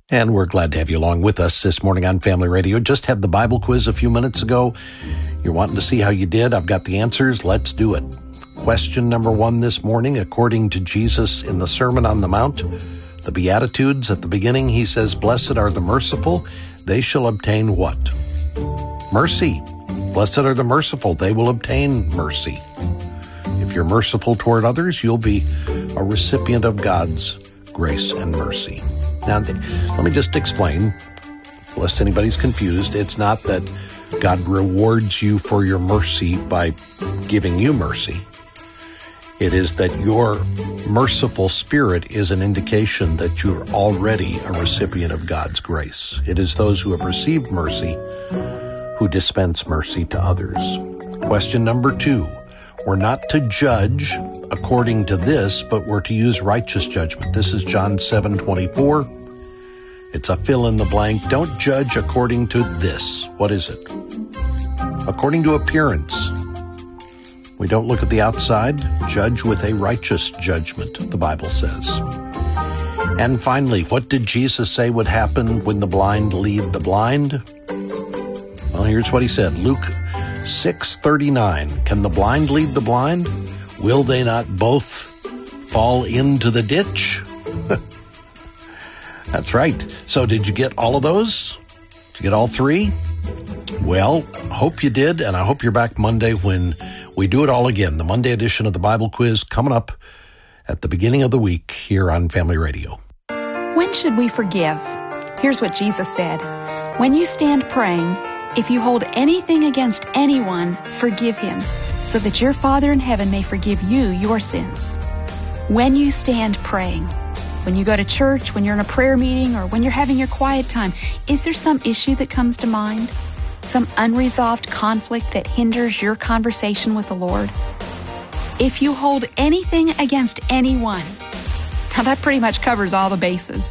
And we're glad to have you along with us this morning on Family Radio. Just had the Bible quiz a few minutes ago. You're wanting to see how you did. I've got the answers. Let's do it. Question number 1 this morning, according to Jesus in the Sermon on the Mount, the Beatitudes at the beginning, he says, "Blessed are the merciful, they shall obtain" what? Mercy. Blessed are the merciful, they will obtain mercy. If you're merciful toward others, you'll be a recipient of God's grace and mercy. Now, let me just explain, lest anybody's confused. It's not that God rewards you for your mercy by giving you mercy. It is that your merciful spirit is an indication that you're already a recipient of God's grace. It is those who have received mercy who dispense mercy to others. Question number 2. We're not to judge according to this, but we're to use righteous judgment. This is John 7:24. It's a fill in the blank. Don't judge according to this. What is it? According to appearance. We don't look at the outside. Judge with a righteous judgment, the Bible says. And finally, what did Jesus say would happen when the blind lead the blind? Well, here's what he said. Luke 6:39. Can the blind lead the blind? Will they not both fall into the ditch? That's right. So did you get all of those? Did you get all 3? Well, hope you did, and I hope you're back Monday when we do it all again. The Monday edition of the Bible Quiz coming up at the beginning of the week here on Family Radio. When should we forgive? Here's what Jesus said. When you stand praying, if you hold anything against anyone, forgive him, so that your Father in heaven may forgive you your sins. When you stand praying, when you go to church, when you're in a prayer meeting, or when you're having your quiet time, is there some issue that comes to mind? Some unresolved conflict that hinders your conversation with the Lord? If you hold anything against anyone, now that pretty much covers all the bases.